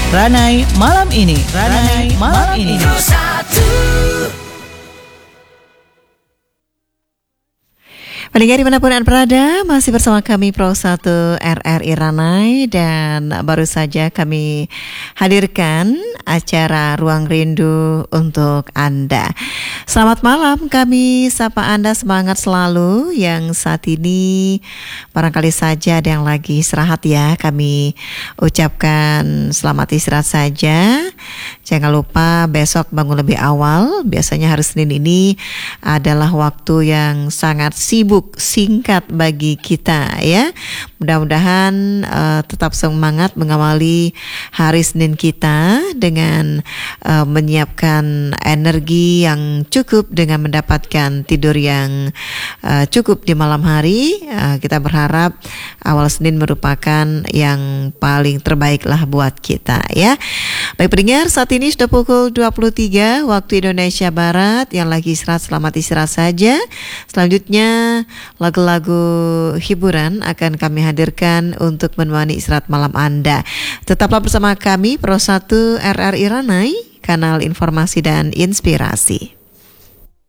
Ranai malam ini. Ranai malam ini. Pendengar dimanapun Anda berada, masih bersama kami Pro 1 RRI Ranai, dan baru saja kami hadirkan acara Ruang Rindu untuk Anda. Selamat malam, kami sapa Anda, semangat selalu. Yang saat ini barangkali saja ada yang lagi istirahat ya, kami ucapkan selamat istirahat saja. Jangan lupa besok bangun lebih awal. Biasanya hari Senin ini adalah waktu yang sangat singkat bagi kita ya. Mudah-mudahan tetap semangat mengawali hari Senin kita dengan menyiapkan energi yang cukup dengan mendapatkan tidur yang cukup di malam hari. Kita berharap awal Senin merupakan yang paling terbaik lah buat kita ya. Baik pendengar, saat ini sudah pukul 23 waktu Indonesia Barat. Yang lagi istirahat, selamat istirahat saja. Selanjutnya lagu-lagu hiburan akan kami hadirkan untuk menemani istirahat malam Anda. Tetaplah bersama kami Pro 1 RRI Ranai, kanal informasi dan inspirasi.